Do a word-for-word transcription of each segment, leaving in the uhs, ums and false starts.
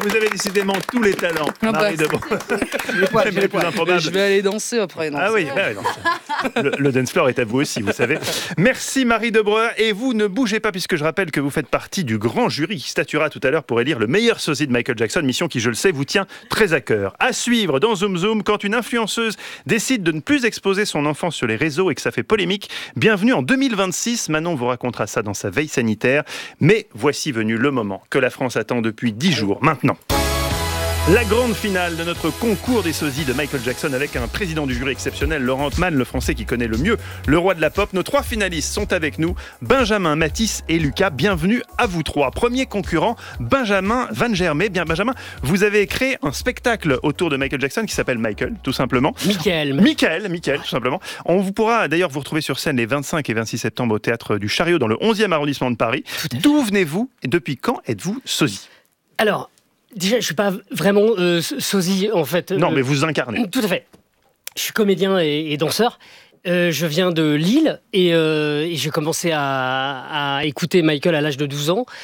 vous avez décidément tous les talents, Ah Marie bah, Debreu. Les poils, Même les les plus poils. improbables. Je vais aller danser après. Non, Ah oui, bah, non, le, le dance floor est à vous aussi, vous savez. Merci Marie Debreu. Et vous ne bougez pas puisque je rappelle que vous faites partie du grand jury qui statuera tout à l'heure pour élire le meilleur sosie de Michael Jackson, mission qui, je le sais, vous tient très à cœur. À suivre dans Zoom Zoom, quand une influenceuse décide de ne plus exposer son enfant sur les réseaux et que ça fait polémique. Bienvenue en deux mille vingt-six. Manon vous racontera ça dans sa veille sanitaire. Mais voici venu le moment que la France attend depuis dix jours maintenant. La grande finale de notre concours des sosies de Michael Jackson avec un président du jury exceptionnel, Laurent Altman, le français qui connaît le mieux le roi de la pop. Nos trois finalistes sont avec nous, Benjamin, Mathis et Lucas. Bienvenue à vous trois. Premier concurrent, Benjamin Van Germay. Bien Benjamin, vous avez créé un spectacle autour de Michael Jackson qui s'appelle Michael, tout simplement. Michael. Michael, Michael, tout simplement. On vous pourra d'ailleurs vous retrouver sur scène les vingt-cinq et vingt-six septembre au Théâtre du Chariot dans le onzième arrondissement de Paris. D'où venez-vous et depuis quand êtes-vous sosie ? Alors, déjà, je suis pas vraiment euh, sosie, en fait. Non, euh, mais vous incarnez. Tout à fait. Je suis comédien et, et danseur. Euh, je viens de Lille et, euh, et j'ai commencé à, à écouter Michael à l'âge de douze ans.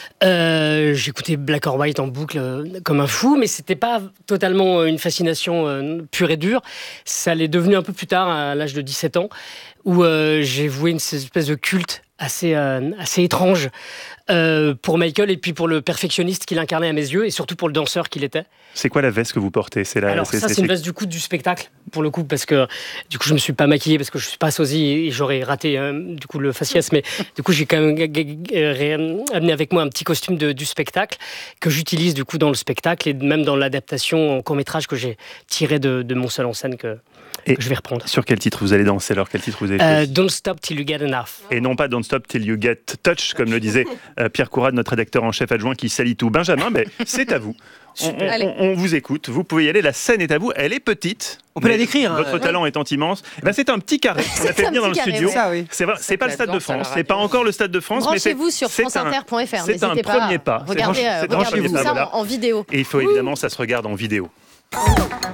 Euh, j'écoutais Black or White en boucle euh, comme un fou, mais c'était pas totalement une fascination euh, pure et dure. Ça l'est devenu un peu plus tard, à l'âge de dix-sept ans, où euh, j'ai voué une espèce de culte assez, euh, assez étrange euh, pour Michael et puis pour le perfectionniste qu'il incarnait à mes yeux et surtout pour le danseur qu'il était. C'est quoi la veste que vous portez ? C'est la, Alors c'est, ça c'est, c'est une c'est... veste du coup du spectacle pour le coup parce que du coup je me suis pas maquillée parce que je suis pas sosie et j'aurais raté euh, du coup le faciès, mais du coup j'ai quand même euh, amené avec moi un petit costume de, du spectacle que j'utilise du coup dans le spectacle et même dans l'adaptation en court-métrage que j'ai tiré de, de mon seul en scène que, Et que je vais reprendre. Sur quel titre vous allez danser alors ? Quel titre vous avez Euh, fait ? Don't Stop Till You Get Enough. Et non pas Don't Stop Till You Get Touch, comme le disait euh, Pierre Courade, notre rédacteur en chef adjoint qui salit tout. Benjamin, ben, c'est à vous. On, on, on, on vous écoute, vous pouvez y aller, la scène est à vous, elle est petite. On peut la décrire. Votre hein. talent étant immense. Ben, c'est un petit carré, on a fait venir dans le carré, studio. ouais. Ça, oui. C'est, vrai, c'est pas le la Stade de danse à la France, c'est radio. pas encore le Stade de France, mais c'est, Branchez-vous sur c'est franceinter point f r. un, c'est un N'hésitez pas. premier pas. Regardez, C'est euh, un premier regardez pas, ça voilà. en, en vidéo. Et il faut évidemment, ça se regarde en vidéo.